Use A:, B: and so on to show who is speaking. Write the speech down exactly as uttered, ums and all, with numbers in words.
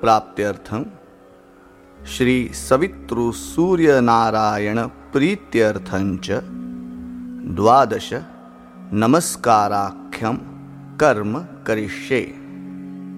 A: प्राप्त्यर्थं श्री सवितृ सूर्य नारायण प्रीत्यर्थंच द्वादश नमस्काराख्यं कर्म करिष्ये।